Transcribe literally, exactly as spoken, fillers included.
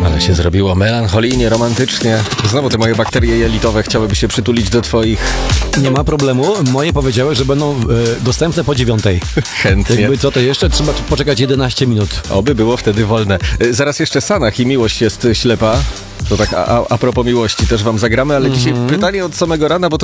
Ale się zrobiło melancholijnie, romantycznie. Znowu te moje bakterie jelitowe chciałyby się przytulić do twoich. Nie ma problemu. Moje powiedziały, że będą e, dostępne po dziewiątej. Chętnie. Jakby co, to jeszcze trzeba poczekać jedenaście minut. Oby było wtedy wolne. Y, Zaraz jeszcze Sanach i Miłość jest ślepa. To tak a, a, a propos miłości też wam zagramy, ale dzisiaj pytanie od samego rana, bo to